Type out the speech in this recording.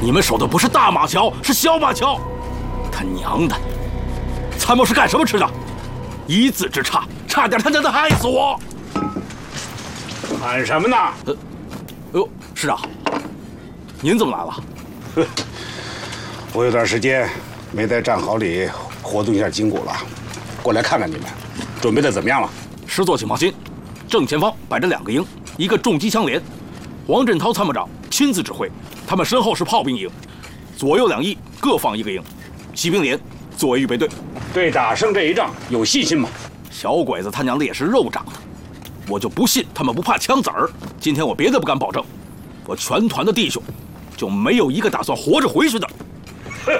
你们守的不是大马桥，是小马桥。他娘的！参谋是干什么吃的？一字之差，差点他娘的害死我！ 喊什么呢？ 呦，师长，您怎么来了？ 我有段时间没在战壕里活动一下筋骨了，过来看看你们，准备的怎么样了？ 师座请放心，正前方摆着2个营，一个重机枪连，王振涛参谋长亲自指挥，他们身后是炮兵营，左右2翼各放1个营，骑兵连作为预备队。 对打胜这一仗有信心吗？ 小鬼子他娘的也是肉长的，我就不信他们不怕枪子儿。今天我别的不敢保证，我全团的弟兄就没有一个打算活着回去的。